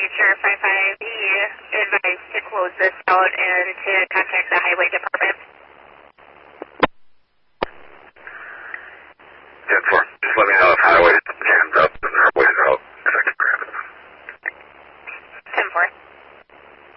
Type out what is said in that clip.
Signature 55, he advised to close this out and to contact the Highway Department.